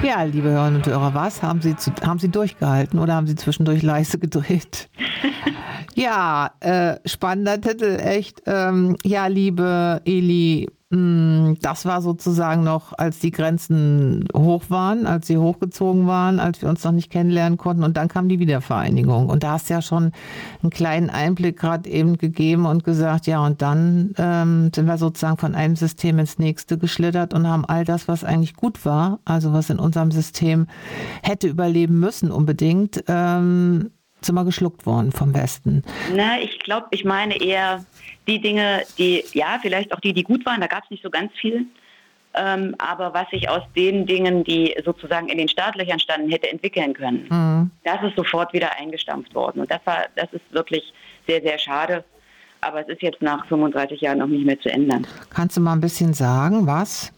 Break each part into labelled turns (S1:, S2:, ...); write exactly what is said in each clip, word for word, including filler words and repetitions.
S1: Ja, liebe Hörerinnen und Hörer, was? Haben Sie, zu, haben Sie durchgehalten oder haben Sie zwischendurch leise gedreht? Ja, äh, spannender Titel, echt. Ähm, ja, liebe Eli, mh, das war sozusagen noch, als die Grenzen hoch waren, als sie hochgezogen waren, als wir uns noch nicht kennenlernen konnten. Und dann kam die Wiedervereinigung. Und da hast du ja schon einen kleinen Einblick gerade eben gegeben und gesagt, ja, und dann ähm, sind wir sozusagen von einem System ins nächste geschlittert und haben all das, was eigentlich gut war, also was in unserem System hätte überleben müssen unbedingt, ähm, sind wir geschluckt worden vom Westen.
S2: Na, ich glaube, ich meine eher die Dinge, die, ja, vielleicht auch die, die gut waren, da gab es nicht so ganz viel, ähm, aber was sich aus den Dingen, die sozusagen in den Startlöchern standen, hätte entwickeln können, mhm. das ist sofort wieder eingestampft worden. Und das war, das ist wirklich sehr, sehr schade, aber es ist jetzt nach fünfunddreißig Jahren auch nicht mehr zu ändern.
S1: Kannst du mal ein bisschen sagen, was?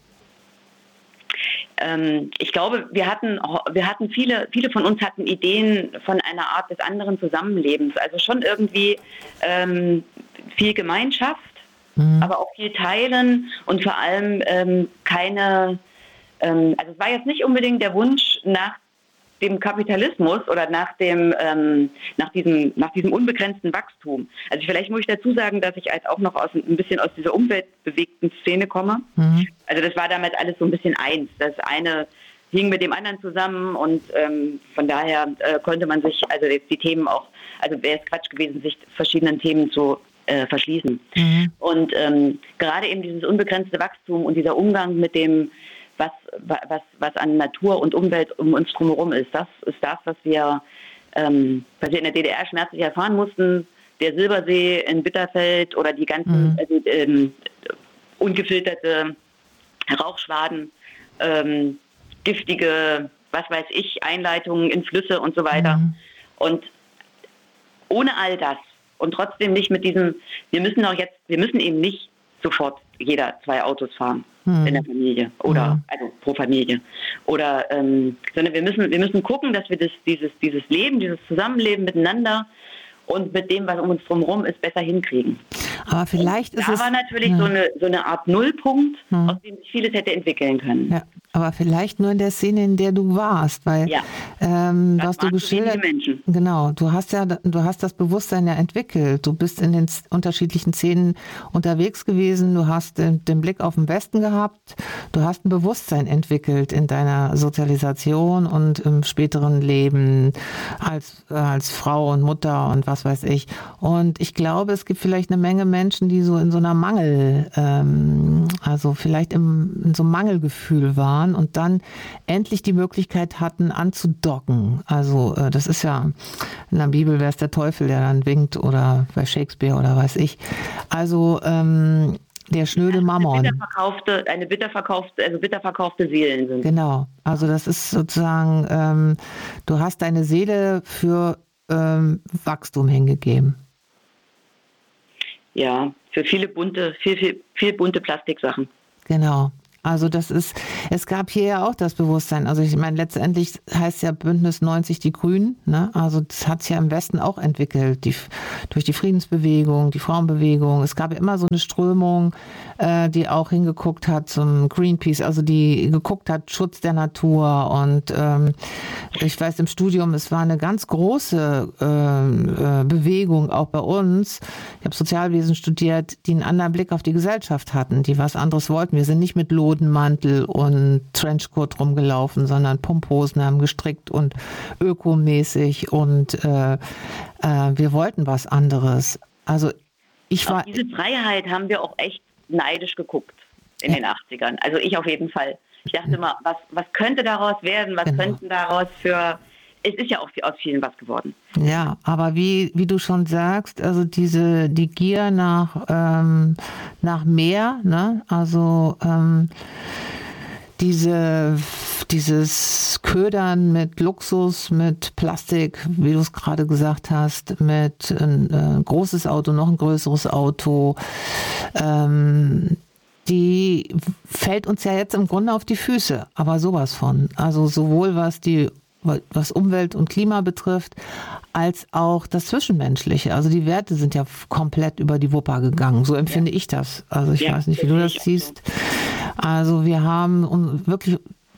S2: Ähm, ich glaube, wir hatten, wir hatten viele, viele von uns hatten Ideen von einer Art des anderen Zusammenlebens. Also schon irgendwie ähm, viel Gemeinschaft, mhm. aber auch viel Teilen und vor allem ähm, keine, ähm, also es war jetzt nicht unbedingt der Wunsch nach dem Kapitalismus oder nach dem, ähm, nach diesem, nach diesem unbegrenzten Wachstum. Also vielleicht muss ich dazu sagen, dass ich als auch noch aus, ein bisschen aus dieser umweltbewegten Szene komme. Mhm. Also das war damals alles so ein bisschen eins. Das eine hing mit dem anderen zusammen und ähm, von daher äh, konnte man sich, also jetzt die Themen auch, also wäre es Quatsch gewesen, sich verschiedenen Themen zu äh, verschließen. Mhm. Und ähm, gerade eben dieses unbegrenzte Wachstum und dieser Umgang mit dem Was, was, was an Natur und Umwelt um uns drumherum ist. Das ist das, was wir, ähm, was wir in der D D R schmerzlich erfahren mussten. Der Silbersee in Bitterfeld oder die ganzen mhm. äh, ähm, ungefilterte Rauchschwaden, ähm, giftige, was weiß ich, Einleitungen in Flüsse und so weiter. Mhm. Und ohne all das und trotzdem nicht mit diesem, wir müssen auch jetzt, wir müssen eben nicht sofort jeder zwei Autos fahren. Hm. In der Familie oder hm. also pro Familie oder ähm, sondern wir müssen wir müssen gucken, dass wir das dieses dieses Leben, dieses Zusammenleben miteinander und mit dem, was um uns drumherum ist, besser hinkriegen.
S1: Aber vielleicht
S2: und
S1: ist
S2: da
S1: es...
S2: war natürlich
S1: ja.
S2: so eine so eine Art Nullpunkt, hm. aus dem sich vieles hätte entwickeln können.
S1: Ja. Aber vielleicht nur in der Szene, in der du warst, weil
S2: ja.
S1: ähm, was du geschildert,
S2: Menschen.
S1: Genau, du hast ja, du hast das Bewusstsein ja entwickelt. Du bist in den unterschiedlichen Szenen unterwegs gewesen. Du hast den, den Blick auf den Westen gehabt. Du hast ein Bewusstsein entwickelt in deiner Sozialisation und im späteren Leben als äh, als Frau und Mutter und was weiß ich. Und ich glaube, es gibt vielleicht eine Menge Menschen, die so in so einer Mangel, ähm, also vielleicht im, in so einem Mangelgefühl waren. Und dann endlich die Möglichkeit hatten, anzudocken. Also äh, das ist ja, in der Bibel wäre es der Teufel, der dann winkt oder bei Shakespeare oder weiß ich. Also ähm, der schnöde Mammon.
S2: Eine bitterverkaufte, eine bitterverkaufte, also bitterverkaufte Seelen sind.
S1: Genau, also das ist sozusagen, ähm, du hast deine Seele für ähm, Wachstum hingegeben.
S2: Ja, für viele bunte, viel, viel, viel bunte Plastiksachen.
S1: Genau. Also das ist, es gab hier ja auch das Bewusstsein. Also ich meine, letztendlich heißt ja Bündnis neunzig die Grünen. Ne? Also das hat es ja im Westen auch entwickelt, die, durch die Friedensbewegung, die Frauenbewegung. Es gab ja immer so eine Strömung, äh, die auch hingeguckt hat zum Greenpeace, also die geguckt hat, Schutz der Natur. Und ähm, ich weiß, im Studium, es war eine ganz große äh, äh, Bewegung, auch bei uns. Ich habe Sozialwesen studiert, die einen anderen Blick auf die Gesellschaft hatten, die was anderes wollten. Wir sind nicht mit Lodenmantel und Trenchcoat rumgelaufen, sondern Pumphosen haben gestrickt und ökomäßig und äh, äh, wir wollten was anderes. Also ich war...
S2: Auf diese Freiheit haben wir auch echt neidisch geguckt in ja. den achtzigern. Also ich auf jeden Fall. Ich dachte ja. immer, was, was könnte daraus werden? Was genau. könnten daraus für... Es ist ja auch aus vielen was geworden.
S1: Ja, aber wie, wie du schon sagst, also diese die Gier nach, ähm, nach mehr, ne? Also ähm, diese, dieses Ködern mit Luxus, mit Plastik, wie du es gerade gesagt hast, mit ein äh, großes Auto, noch ein größeres Auto, ähm, die fällt uns ja jetzt im Grunde auf die Füße, aber sowas von. Also sowohl was die was Umwelt und Klima betrifft, als auch das Zwischenmenschliche. Also die Werte sind ja komplett über die Wupper gegangen. So empfinde ja. ich das. Also ich ja, weiß nicht, wie du das siehst. So. Also wir haben wirklich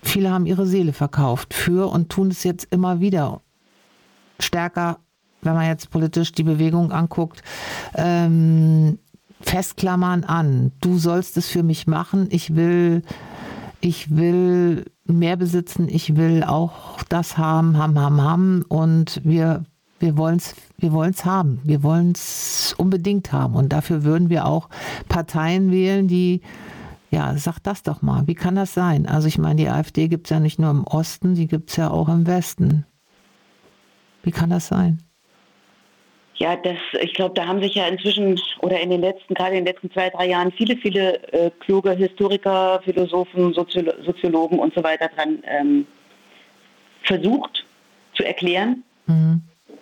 S1: viele haben ihre Seele verkauft für und tun es jetzt immer wieder stärker, wenn man jetzt politisch die Bewegung anguckt, ähm, festklammern an. Du sollst es für mich machen. Ich will, ich will mehr besitzen. Ich will auch das haben, haben, haben, haben. Und wir, wir wollen es, wir wollen es haben. Wir wollen es unbedingt haben. Und dafür würden wir auch Parteien wählen, die, ja, sag das doch mal. Wie kann das sein? Also ich meine, die AfD gibt es ja nicht nur im Osten, die gibt es ja auch im Westen. Wie kann das sein?
S2: Ja, das, ich glaube, da haben sich ja inzwischen oder in den letzten, gerade in den letzten zwei, drei Jahren viele, viele äh, kluge Historiker, Philosophen, Soziolo- Soziologen und so weiter dran ähm, versucht zu erklären, mhm.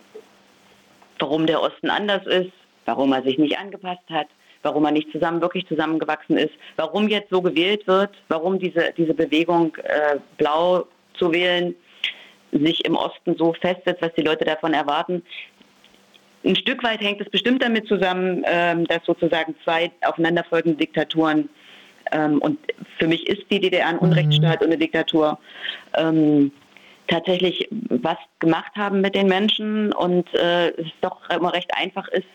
S2: warum der Osten anders ist, warum er sich nicht angepasst hat, warum er nicht zusammen wirklich zusammengewachsen ist, warum jetzt so gewählt wird, warum diese, diese Bewegung äh, blau zu wählen sich im Osten so festsetzt, was die Leute davon erwarten. Ein Stück weit hängt es bestimmt damit zusammen, ähm, dass sozusagen zwei aufeinanderfolgende Diktaturen, ähm, und für mich ist die D D R ein Unrechtsstaat und eine Diktatur, ähm, tatsächlich was gemacht haben mit den Menschen und äh, es doch immer recht einfach ist,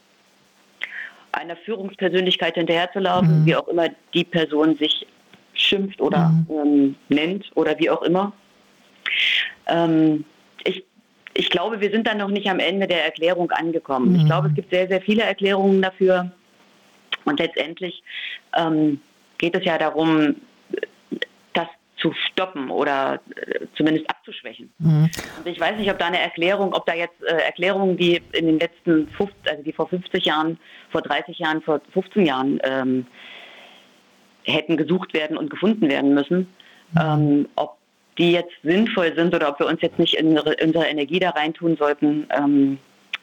S2: einer Führungspersönlichkeit hinterherzulaufen, mhm. wie auch immer die Person sich schimpft oder mhm. ähm, nennt oder wie auch immer. Ähm, ich Ich glaube, wir sind dann noch nicht am Ende der Erklärung angekommen. Mhm. Ich glaube, es gibt sehr, sehr viele Erklärungen dafür. Und letztendlich ähm, geht es ja darum, das zu stoppen oder äh, zumindest abzuschwächen. Mhm. Und ich weiß nicht, ob da eine Erklärung, ob da jetzt äh, Erklärungen, die in den letzten, fünfzig, also die vor fünfzig Jahren, vor dreißig Jahren, vor fünfzehn Jahren ähm, hätten gesucht werden und gefunden werden müssen, mhm. ähm, ob die jetzt sinnvoll sind oder ob wir uns jetzt nicht in unsere Energie da reintun sollten, ähm,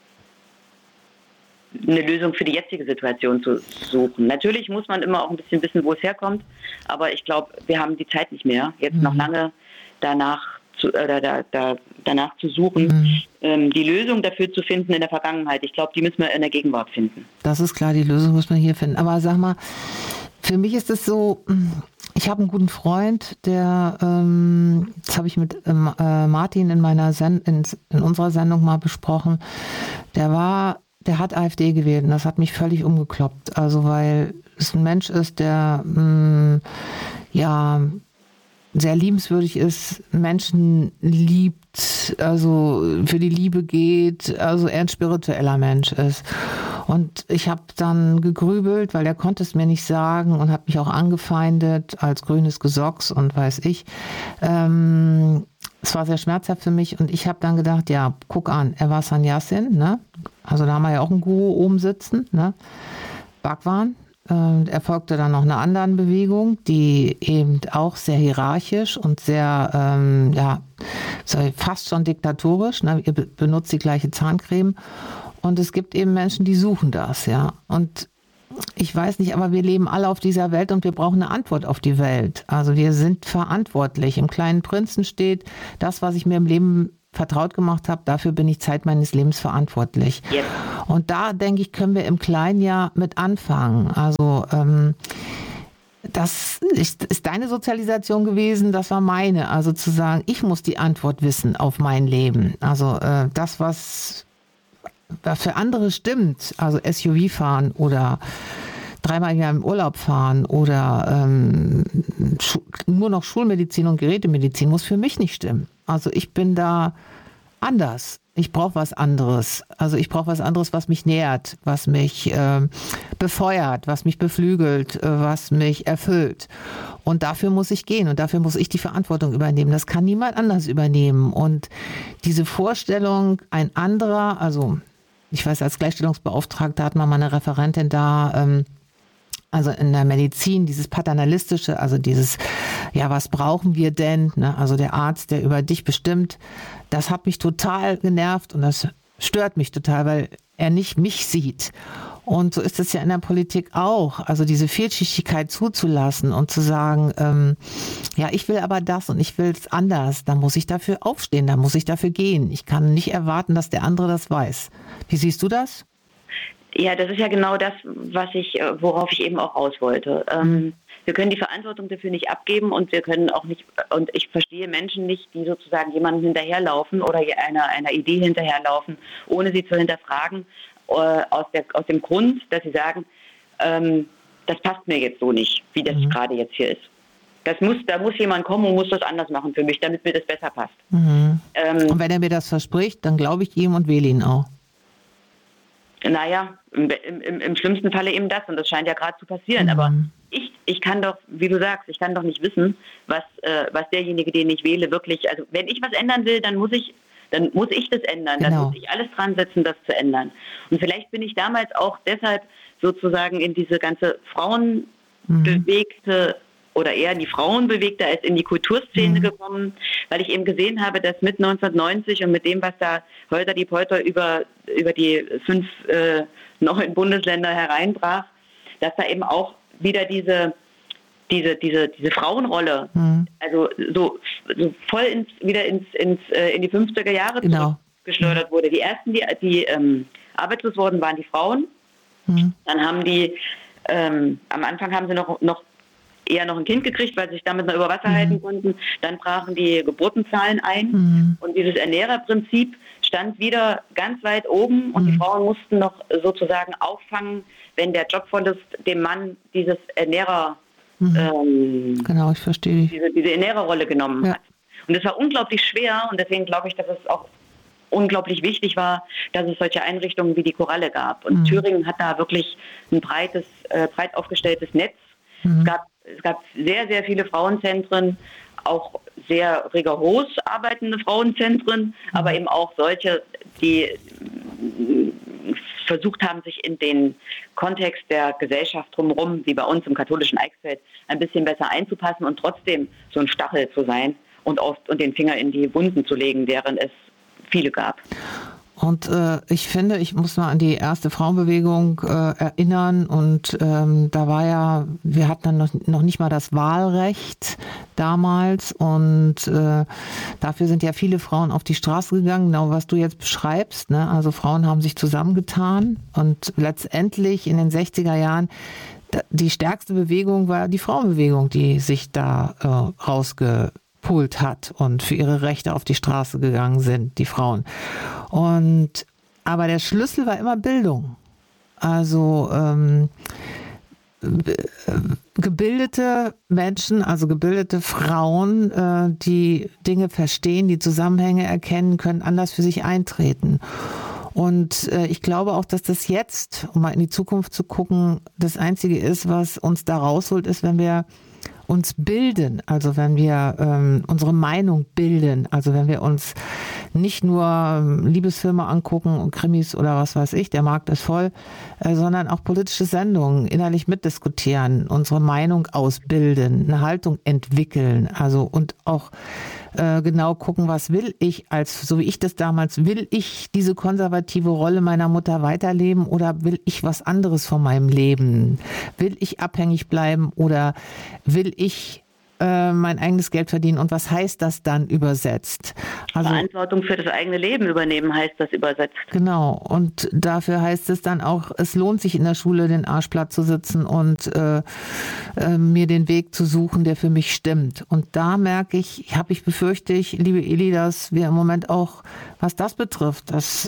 S2: eine Lösung für die jetzige Situation zu suchen. Natürlich muss man immer auch ein bisschen wissen, wo es herkommt, aber ich glaube, wir haben die Zeit nicht mehr, jetzt mhm. noch lange danach zu, oder da, da, danach zu suchen, mhm. ähm, die Lösung dafür zu finden in der Vergangenheit. Ich glaube, die müssen wir in der Gegenwart finden.
S1: Das ist klar, die Lösung muss man hier finden. Aber sag mal, für mich ist es so, ich habe einen guten Freund, der, ähm, das habe ich mit ähm, äh, Martin in meiner Sen- in, in unserer Sendung mal besprochen, der war, der hat AfD gewählt und das hat mich völlig umgekloppt. Also weil es ein Mensch ist, der mh, ja sehr liebenswürdig ist, Menschen liebt, also für die Liebe geht, also er ein spiritueller Mensch ist. Und ich habe dann gegrübelt, weil er konnte es mir nicht sagen und hat mich auch angefeindet als grünes Gesocks und weiß ich. Ähm, es war sehr schmerzhaft für mich und ich habe dann gedacht, ja, guck an, er war Sannyasin, ne? Also da haben wir ja auch einen Guru oben sitzen, ne? Bhagwan. Und er folgte dann noch einer anderen Bewegung, die eben auch sehr hierarchisch und sehr, ähm, ja, fast schon diktatorisch, ne? Ihr benutzt die gleiche Zahncreme. Und es gibt eben Menschen, die suchen das, ja. Und ich weiß nicht, aber wir leben alle auf dieser Welt und wir brauchen eine Antwort auf die Welt. Also wir sind verantwortlich. Im Kleinen Prinzen steht, das, was ich mir im Leben vertraut gemacht habe, dafür bin ich Zeit meines Lebens verantwortlich. Yep. Und da, denke ich, können wir im Kleinen ja mit anfangen. Also ähm, das ist, ist deine Sozialisation gewesen, das war meine. Also zu sagen, ich muss die Antwort wissen auf mein Leben. Also äh, das, was für andere stimmt, also S U V fahren oder dreimal im Jahr im Urlaub fahren oder ähm, Schu- nur noch Schulmedizin und Gerätemedizin, muss für mich nicht stimmen. Also ich bin da anders. Ich brauche was anderes. Also ich brauche was anderes, was mich nährt, was mich äh, befeuert, was mich beflügelt, äh, was mich erfüllt. Und dafür muss ich gehen und dafür muss ich die Verantwortung übernehmen. Das kann niemand anders übernehmen. Und diese Vorstellung, ein anderer, also ich weiß, als Gleichstellungsbeauftragter hat man mal eine Referentin da, ähm, also in der Medizin, dieses Paternalistische, also dieses, ja, was brauchen wir denn? Ne? Also der Arzt, der über dich bestimmt, das hat mich total genervt und das stört mich total, weil er nicht mich sieht. Und so ist es ja in der Politik auch, also diese Vielschichtigkeit zuzulassen und zu sagen, ähm, ja, ich will aber das und ich will es anders, dann muss ich dafür aufstehen, dann muss ich dafür gehen. Ich kann nicht erwarten, dass der andere das weiß. Wie siehst du das?
S2: Ja, das ist ja genau das, was ich, worauf ich eben auch raus wollte. Ähm, wir können die Verantwortung dafür nicht abgeben und wir können auch nicht, und ich verstehe Menschen nicht, die sozusagen jemandem hinterherlaufen oder einer, einer Idee hinterherlaufen, ohne sie zu hinterfragen, äh, aus, der, aus dem Grund, dass sie sagen, ähm, das passt mir jetzt so nicht, wie das mhm. gerade jetzt hier ist. Das muss, da muss jemand kommen und muss das anders machen für mich, damit mir das besser passt.
S1: Mhm. Ähm, und wenn er mir das verspricht, dann glaube ich ihm und wähle ihn auch.
S2: Naja, im, im, im schlimmsten Falle eben das und das scheint ja gerade zu passieren. Mhm. Aber ich, ich kann doch, wie du sagst, ich kann doch nicht wissen, was, äh, was derjenige, den ich wähle, wirklich, also wenn ich was ändern will, dann muss ich, dann muss ich das ändern, genau. Dann muss ich alles dran setzen, das zu ändern. Und vielleicht bin ich damals auch deshalb sozusagen in diese ganze frauenbewegte mhm. oder eher in die Frauenbewegte als in die Kulturszene mhm. gekommen, weil ich eben gesehen habe, dass mit neunzehnhundertneunzig und mit dem, was da Holter die Polter über, über die fünf äh, neuen Bundesländer hereinbrach, dass da eben auch wieder diese, diese, diese, diese Frauenrolle, mhm. also so, so voll ins, wieder ins, ins, äh, in die fünfziger Jahre
S1: genau.
S2: geschleudert wurde. Die ersten, die, die ähm, arbeitslos wurden, waren die Frauen. Mhm. Dann haben die, ähm, am Anfang haben sie noch, noch eher noch ein Kind gekriegt, weil sie sich damit noch über Wasser mhm. halten konnten. Dann brachen die Geburtenzahlen ein. Mhm. Und dieses Ernährerprinzip stand wieder ganz weit oben. Und mhm. die Frauen mussten noch sozusagen auffangen, wenn der Jobverlust dem Mann dieses Ernährer,
S1: mhm.
S2: ähm,
S1: genau, ich verstehe.
S2: Diese, diese Ernährerrolle genommen ja. hat. Und es war unglaublich schwer. Und deswegen glaube ich, dass es auch unglaublich wichtig war, dass es solche Einrichtungen wie die Koralle gab. Und mhm. Thüringen hat da wirklich ein breites, äh, breit aufgestelltes Netz. Mhm. Es gab Es gab sehr, sehr viele Frauenzentren, auch sehr rigoros arbeitende Frauenzentren, mhm. aber eben auch solche, die versucht haben, sich in den Kontext der Gesellschaft drumherum, wie bei uns im katholischen Eichsfeld, ein bisschen besser einzupassen und trotzdem so ein Stachel zu sein und, oft, und den Finger in die Wunden zu legen, deren es viele gab.
S1: Und äh, ich finde, ich muss mal an die erste Frauenbewegung äh, erinnern und ähm, da war ja, wir hatten dann noch, noch nicht mal das Wahlrecht damals und äh, dafür sind ja viele Frauen auf die Straße gegangen, genau was du jetzt beschreibst, ne? Also Frauen haben sich zusammengetan und letztendlich in den sechziger Jahren die stärkste Bewegung war die Frauenbewegung, die sich da äh, rausge Pult hat und für ihre Rechte auf die Straße gegangen sind, die Frauen. Und aber der Schlüssel war immer Bildung. Also ähm, gebildete Menschen, also gebildete Frauen, äh, die Dinge verstehen, die Zusammenhänge erkennen, können anders für sich eintreten. Und äh, ich glaube auch, dass das jetzt, um mal in die Zukunft zu gucken, das Einzige ist, was uns da rausholt, ist, wenn wir uns bilden, also wenn wir ähm, unsere Meinung bilden, also wenn wir uns nicht nur ähm, Liebesfilme angucken und Krimis oder was weiß ich, der Markt ist voll, äh, sondern auch politische Sendungen innerlich mitdiskutieren, unsere Meinung ausbilden, eine Haltung entwickeln, also und auch äh, genau gucken, was will ich als, so wie ich das damals, will ich diese konservative Rolle meiner Mutter weiterleben oder will ich was anderes von meinem Leben? Will ich abhängig bleiben oder will ich äh, mein eigenes Geld verdienen und was heißt das dann übersetzt?
S2: Also, Verantwortung für das eigene Leben übernehmen heißt das übersetzt.
S1: Genau, und dafür heißt es dann auch, es lohnt sich in der Schule den Arsch platt zu sitzen und äh, äh, mir den Weg zu suchen, der für mich stimmt. Und da merke ich, habe ich befürchte ich, liebe Eli, dass wir im Moment auch, was das betrifft, dass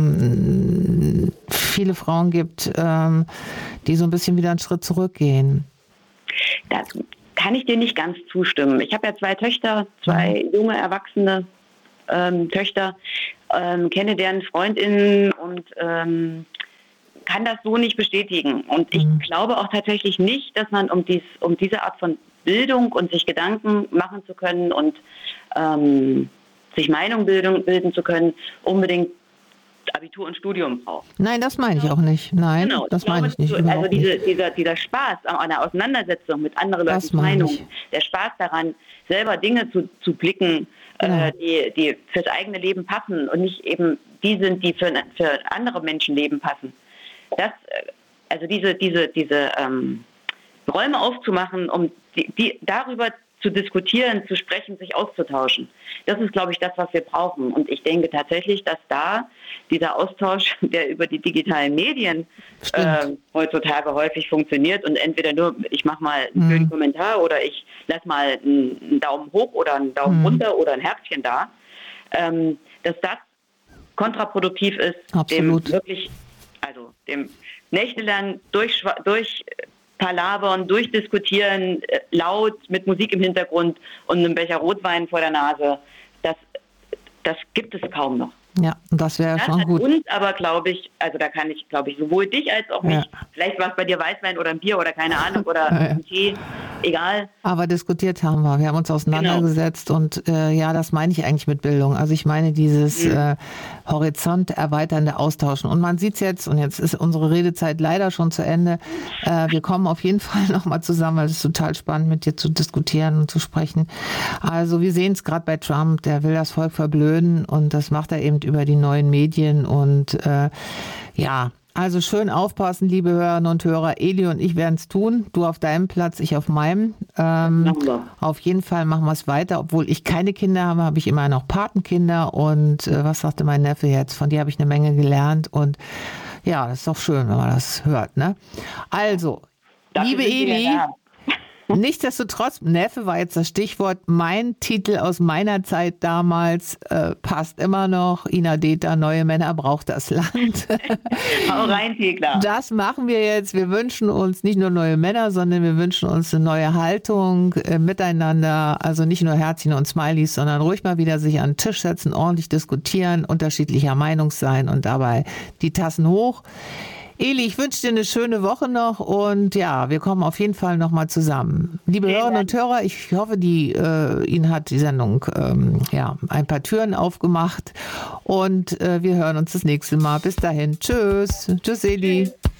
S1: ähm, viele Frauen gibt, ähm, die so ein bisschen wieder einen Schritt zurückgehen.
S2: Da kann ich dir nicht ganz zustimmen. Ich habe ja zwei Töchter, zwei mhm. junge, erwachsene ähm, Töchter, ähm, kenne deren FreundInnen und ähm, kann das so nicht bestätigen. Und ich mhm. glaube auch tatsächlich nicht, dass man um, dies, um diese Art von Bildung und sich Gedanken machen zu können und ähm, sich Meinung bilden, bilden zu können, unbedingt Abitur und Studium braucht.
S1: Nein, das meine ich auch nicht. Nein,
S2: genau,
S1: das
S2: ich glaube,
S1: meine ich nicht.
S2: Also diese,
S1: nicht.
S2: Dieser, dieser Spaß an einer Auseinandersetzung mit anderen Leuten Meinungen, der Spaß daran, selber Dinge zu, zu blicken, genau. äh, die, die fürs eigene Leben passen und nicht eben die sind, die für, für andere Menschenleben passen. Das, also diese, diese, diese ähm, Räume aufzumachen, um die, die darüber zu zu diskutieren, zu sprechen, sich auszutauschen. Das ist, glaube ich, das, was wir brauchen. Und ich denke tatsächlich, dass da dieser Austausch, der über die digitalen Medien äh, heutzutage häufig funktioniert und entweder nur, ich mache mal einen mhm. schönen Kommentar oder ich lasse mal einen, einen Daumen hoch oder einen Daumen mhm. runter oder ein Herzchen da, ähm, dass das kontraproduktiv ist,
S1: Absolut.
S2: dem wirklich, also dem nächtelang durch, durch Palavern, durchdiskutieren, laut, mit Musik im Hintergrund und einem Becher Rotwein vor der Nase, das, das gibt es kaum noch.
S1: Ja, das wäre schon gut.
S2: Und aber glaube ich, also da kann ich, glaube ich, sowohl dich als auch mich, ja. vielleicht war es bei dir Weißwein oder ein Bier oder keine Ahnung oder ja, ja. ein Tee, egal.
S1: Aber diskutiert haben wir, wir haben uns auseinandergesetzt genau. und äh, ja, das meine ich eigentlich mit Bildung. Also ich meine dieses mhm. äh, Horizont erweiternde Austauschen. Und man sieht es jetzt, und jetzt ist unsere Redezeit leider schon zu Ende, äh, wir kommen auf jeden Fall nochmal zusammen, weil es ist total spannend, mit dir zu diskutieren und zu sprechen. Also wir sehen es gerade bei Trump, der will das Volk verblöden und das macht er eben über die neuen Medien und äh, ja, also schön aufpassen, liebe Hörerinnen und Hörer. Eli und ich werden es tun. Du auf deinem Platz, ich auf meinem. Ähm, auf jeden Fall machen wir es weiter. Obwohl ich keine Kinder habe, habe ich immer noch Patenkinder. Und äh, was sagte mein Neffe jetzt? Von dir habe ich eine Menge gelernt. Und ja, das ist doch schön, wenn man das hört. Ne? Also,
S2: Dafür
S1: liebe Eli, nichtsdestotrotz, Neffe war jetzt das Stichwort, mein Titel aus meiner Zeit damals äh, passt immer noch. Ina Deter, Neue Männer braucht das Land.
S2: Hau rein, Thekla.
S1: Das machen wir jetzt. Wir wünschen uns nicht nur neue Männer, sondern wir wünschen uns eine neue Haltung äh, miteinander. Also nicht nur Herzchen und Smileys, sondern ruhig mal wieder sich an den Tisch setzen, ordentlich diskutieren, unterschiedlicher Meinung sein und dabei die Tassen hoch. Eli, ich wünsche dir eine schöne Woche noch und ja, wir kommen auf jeden Fall nochmal zusammen. Liebe Hörerinnen und Hörer, ich hoffe, die, äh, Ihnen hat die Sendung ähm, ja, ein paar Türen aufgemacht und äh, wir hören uns das nächste Mal. Bis dahin. Tschüss. Tschüss, Eli.